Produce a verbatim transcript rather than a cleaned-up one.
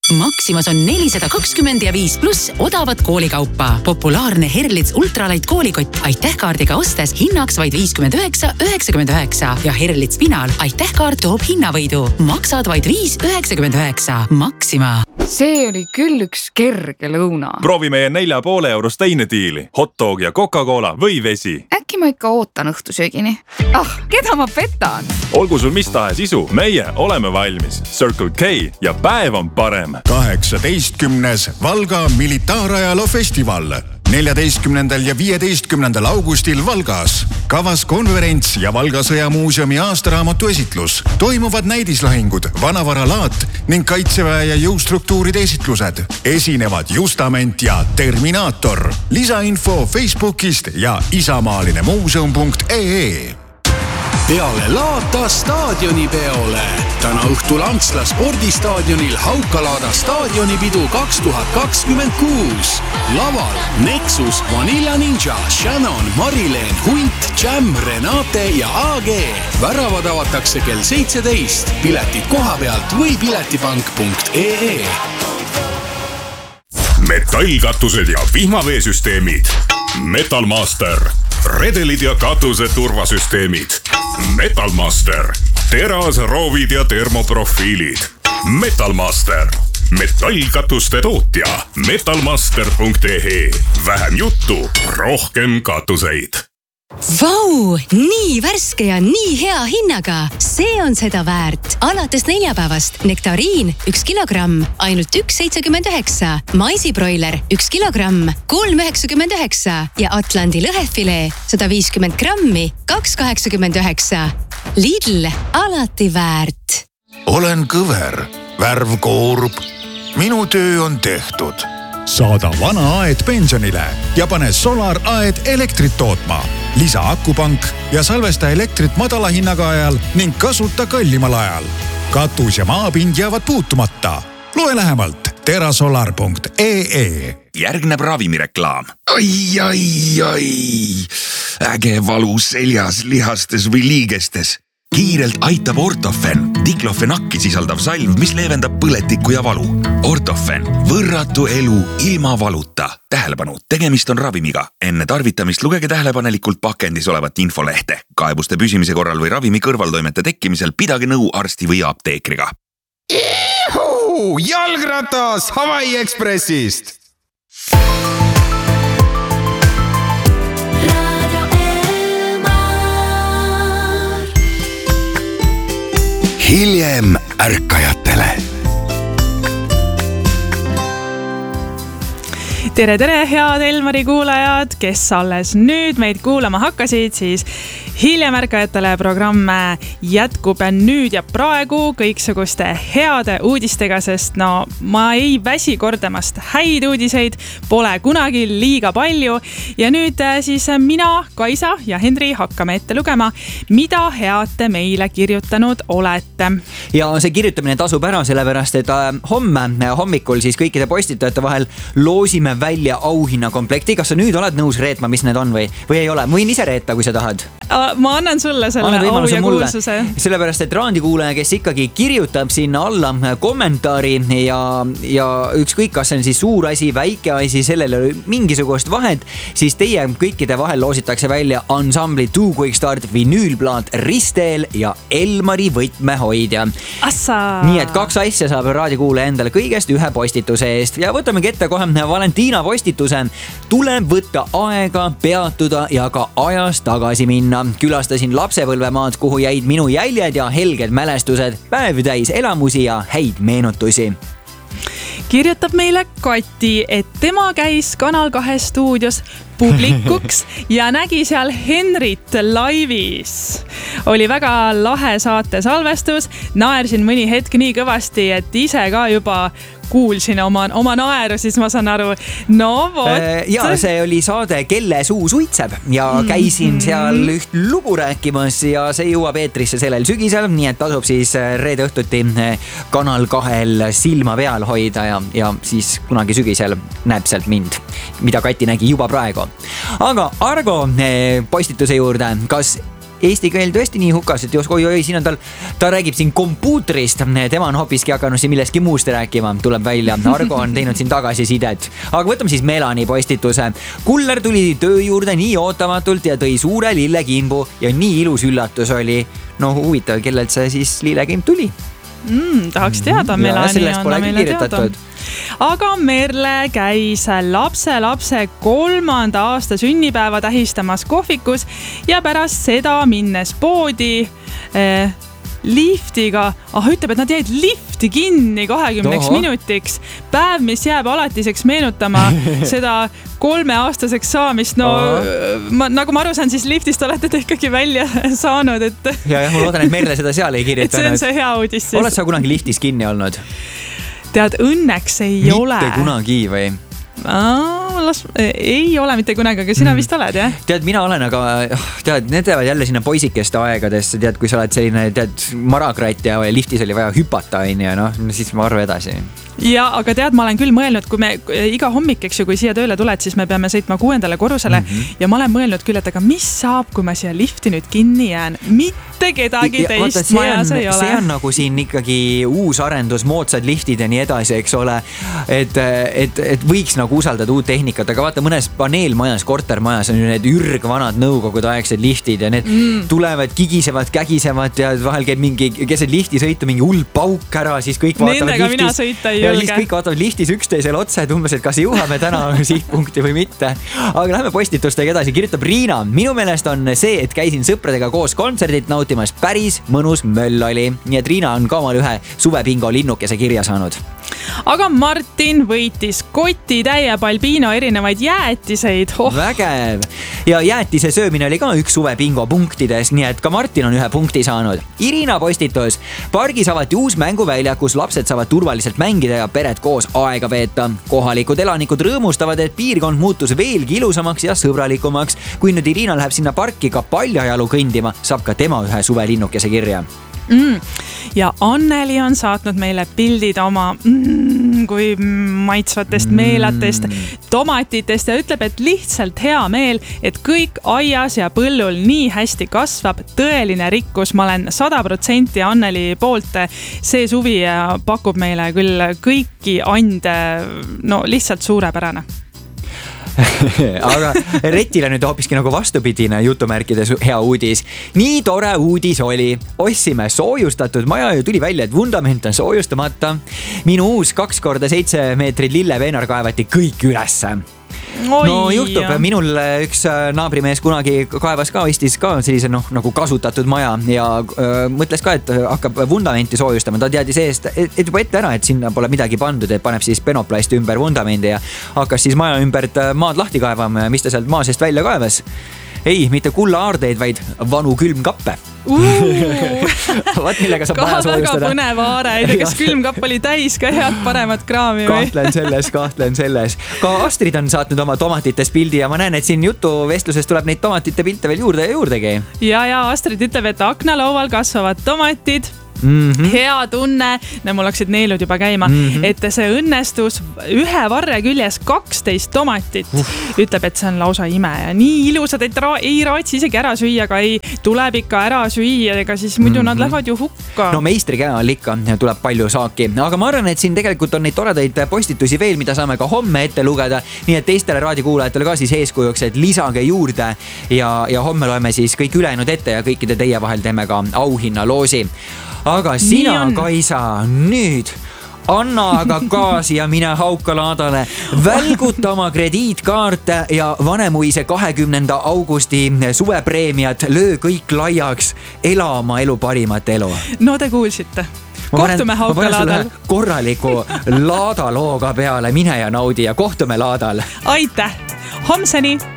Maximas on nelisada kakskümmend ja viis pluss odavat koolikaupa. Populaarne Herlitz Ultralight koolikott aitähkaardiga ostes hinnaks vaid viiskümmend üheksa üheksakümmend üheksa ja Herlitz Spinal aitähkaart toob hinnavõidu. Maksad vaid viis üheksakümmend üheksa. Maxima. See oli küll üks kerge lõuna. Proovi meie nelja poole eurost teine diili. Hotdog ja Coca-Cola või vesi. Äkki ma ikka ootan õhtusöögini. Ah, keda ma petan? Olgu sul mis tahes isu, meie oleme valmis. Circle K ja päev on parem. kaheksateistkümnes Valga militaarajalo festival. neljateistkümnendal ja viieteistkümnendal augustil Valgas. Kavas konverents ja Valga sõjamuuseumi aastaraamatu esitlus. Toimuvad näidislahingud, vanavaralaat ning kaitseväe ja jõustruktuuride esitlused. Esinevad Justament ja Terminaator. Lisainfo Facebookist ja isamaaline muuseum punkt ee. Peale Laata staadionipeole. Täna õhtul Antsla spordistaadionil Haukalaada staadionipidu kaks tuhat kakskümmend kuus. Laval Nexus, Vanilla Ninja, Shannon, Marileen, Hunt, Jam, Renate ja A G. Väravad avatakse kell seitseteist. Piletid koha pealt või piletipank punkt ee. Metallkatused ja vihmaveesüsteemid. Metalmaster. Redelid ja katuse turvasüsteemid. Metalmaster. Teras, roovid ja termoprofiilid. Metalmaster. Metallkatuste tootja. metalmaster punkt ee. Vähem juttu, rohkem katuseid. Vau, nii värske ja nii hea hinnaga. See on seda väärt. Alates neljapäevast Nektariin üks kilogramm, ainult üks seitsekümmend üheksa. Maisibroiler üks kilogramm, kolm üheksakümmend üheksa. Ja Atlandi lõhefilee sada viiskümmend grammi, kaks kaheksakümmend üheksa. Lidl, alati väärt. Olen kõver, värv koorub. Minu töö on tehtud. Saada vana aed pensionile ja pane Solar aed elektrit tootma. Lisa akupank ja salvesta elektrit madala hinnaga ajal ning kasuta kallimal ajal. Katus ja maapind jäävad puutumata. Loe lähemalt terasolar punkt ee. Järgneb ravimireklaam. Ai, ai, ai. Äge valu seljas, lihastes või liigestes. Kiirelt aitab Ortofen, diklofenakki sisaldav salv, mis leevendab põletikku ja valu. Ortofen, võrratu elu ilma valuta. Tähelepanu, tegemist on ravimiga. Enne tarvitamist lugege tähelepanelikult pakendis olevat infolehte. Kaebuste püsimise korral või ravimi kõrvaltoimete tekkimisel pidage nõu arsti või apteekriga. Ihu, jalgratas Hawaii Expressist! Hiljem ärkajatele. Tere, tere, head Elmari kuulajad, kes alles nüüd meid kuulama hakkasid, siis Hiljem ärkajatele programm jätkub nüüd ja praegu kõiksuguste heade uudistega, sest no ma ei väsi kordamast häid uudiseid, pole kunagi liiga palju ja nüüd siis mina, Kaisa ja Henri hakkame ette lugema, mida head te meile kirjutanud olete. Ja see kirjutamine tasub ära, sellepärast, et homme hommikul siis kõikide postitajate vahel loosime välja auhinnakomplekti. Kas sa nüüd oled nõus reetma, mis need on või, või ei ole? Võin ise reeta, kui sa tahad. Ma annan sulle selle au ja kuulsuse. Sellepärast, et raandikuulaja, kes ikkagi kirjutab sinna alla kommentaari ja, ja ükskõik, kas see on siis suur asi, väike asi, sellele mingisugust vahet, siis teie kõikide vahel loositakse välja ansambli Two Quick Start vinüülplaat Ristel ja Elmari võtmehoidja. Assa! Nii et kaks asja saab raadikuulaja endale kõigest ühe postituse eest ja võtamegi ette kohe Valentina postituse. Tuleb võtta aega, peatuda ja ka ajas tagasi minna. Külastasin lapsepõlvemaad, kuhu jäid minu jäljed ja helged mälestused, päev täis elamusi ja häid meenutusi. Kirjutab meile Kati, et tema käis Kanal kahe stuudios publikuks ja nägi seal Henrit laivis. Oli väga lahe saate salvestus, naersin mõni hetk nii kõvasti, et ise ka juba kuulsin oma, oma naeru, siis ma saan aru, no vot. Ja see oli saade Kelle suu suitseb ja käisin seal üht lugu rääkimas ja see jõuab eetrisse sellel sügisel, nii et tasub siis reede õhtuti Kanal kahel silma peal hoida ja, ja siis kunagi sügisel näeb sealt mind, mida Kati nägi juba praegu. Aga Argo postituse juurde, kas eesti keel tõesti nii hukas, et jos, oi, oi, siin on tal, ta räägib siin kompuutrist, tema on hoopiski hakanud siin millestki muust rääkima, tuleb välja. Argo on teinud siin tagasisidet. Aga võtame siis Melani postituse. Kuller tuli töö juurde nii ootamatult ja tõi suure lillekimbu ja nii ilus üllatus oli. No huvitav, kellelt see siis lillekimb tuli? Mm, tahaks teada, Melani ja, on meile teada. Aga Merle käis lapse lapse kolmanda aasta sünnipäeva tähistamas kohvikus ja pärast seda minnes poodi eh, liftiga, ah, ütleb, et nad jäid lifti kinni kahekümneks Toho. minutiks. Päev, mis jääb alatiseks meenutama seda kolmeaastaseks saamist. No, ma, nagu ma aru saan, siis liftist olete te ikkagi välja saanud, et... Ja, ja ma loodan, et Merle seda seal ei kirjutanud. Et see on see hea uudis siis. Oled sa kunagi liftis kinni olnud? Tead, õnneks ei mitte ole. Mitte kunagi või? Aa, las, ei ole mitte kunagi, aga sina vist oled, jah? Tead, mina olen, aga tead, need teevad jälle sinna poisikeste aegadesse, tead, kui sa oled selline, tead, marakratt ja liftis oli vaja hüpata, ja noh, siis ma arvu edasi. Ja, aga tead, ma olen küll mõelnud, kui me iga hommik, eks ju, kui siia tööle tuled, siis me peame sõitma kuuendale korrusele mm -hmm. ja ma olen mõelnud küll, et aga mis saab, kui ma siia lifti nüüd kinni jään? Mitte kedagi ja, teist vaata, majas on, ei ole. See on nagu siin ikkagi uus arendus, moodsad liftid ja nii edasi, eks ole. Et, et, et võiks nagu usaldada uut tehnikat, aga vaata mõnes paneelmajas, kortermajas on ju need ürgvanad nõukogude aegsed liftid ja need mm. tulevad, kigisevad, kägisevad ja vahel käib mingi, keset lifti sõitu mingi hull pauk ära, siis kõik vaatavad Nendega liftis. Ja siis kõik vaatavad liftis üksteisele otsa, et umbes, et kas jõuame täna sihtpunkti või mitte. Aga lähme postitustega edasi, kirjutab Riina. Minu meelest on see, et käisin sõpradega koos kontserdit nautimas, päris mõnus möll oli. Nii et Riina on ka omal ühe suvepingo linnukese kirja saanud. Aga Martin võitis kotitäie Balbino erinevaid jäätiseid. Oh. Vägev. Ja jäätise söömine oli ka üks suvepingo punktides, nii et ka Martin on ühe punkti saanud. Irina postitus. Pargis avati uus mänguvälja, kus lapsed saavad turvaliselt mängida ja pered koos aega veeta. Kohalikud elanikud rõõmustavad, et piirkond muutus veelgi ilusamaks ja sõbralikumaks. Kui nüüd Irina läheb sinna parki ka paljajalu kõndima, saab ka tema ühe suvelinnukese kirja. Mm. Ja Anneli on saatnud meile pildid oma mm, kui maitsvatest mm. meelatest, tomatitest ja ütleb, et lihtsalt hea meel, et kõik aias ja põllul nii hästi kasvab. Tõeline rikkus, ma olen sada protsenti Anneli poolt. See suvi pakub meile küll kõiki ande, no lihtsalt suurepärane. Aga Retile nüüd hoopiski nagu vastupidine jutumärkides hea uudis. Nii tore uudis oli. Ossime soojustatud maja ja tuli välja, et vundament on soojustamata. Minu uus kaks korda seitse meetrid lilleveenar kaevati kõik ülesse. Oi, no juhtub, jah. Minul üks naabrimees kunagi kaevas ka, istis ka sellise noh, nagu kasutatud maja ja öö, mõtles ka, et hakkab vundamenti soojustama. Ta teadis eest, et, et juba ette ära, et sinna pole midagi pandud, et paneb siis penoplast ümber vundamendi ja hakkas siis maja ümbert maad lahti kaevama ja mis ta sealt maa seest välja kaevas? Ei, mitte kulla aardeid, vaid vanu külmkappe. Vaat millega saab maja soojustada. Väga põnev aare, ei tea, kas külmkapp oli täis ka head paremat kraami või? Kahtlen selles, kahtlen selles. Ka Astrid on saatnud oma tomatitest pildi ja ma näen, et siin jutu vestluses tuleb neid tomatite pilte veel juurde ja juurdegi. Ja, ja Astrid ütleb, et aknalauval kasvavad tomatid. Mm-hmm. Hea tunne, ne mul hakkasid neelud juba käima, mm-hmm. et see õnnestus ühe varre küljes kaksteist tomatit. Uh. Ütleb, et see on lausa ime ja nii ilusad, et ra- ei raatsi isegi ära süüa, aga ei tuleb ikka ära süüa, ega siis muidu mm-hmm. nad lähevad ju hukka. No meistri käe all ikka tuleb palju saaki, aga ma arvan, et siin tegelikult on neid toredaid postitusi veel, mida saame ka homme ette lugeda, nii et teistele raadikuulajatele ka siis eeskujuks, et lisage juurde ja, ja homme loeme siis kõik ülejäänud ette ja kõikide teie vahel teeme ka auhinna loosi. Aga sina, Kaisa, nüüd anna aga gaasi ja mine Haukalaadale, välguta oma krediitkaarte ja Vanemuise kahekümnenda augusti suvepreemiat, löö kõik laiaks, ela oma elu parimat elu. No te kuulsite. Kohtume Haukalaadal. Korraliku laadalooga peale, mine ja naudi ja kohtume laadal. Aitäh, homseni!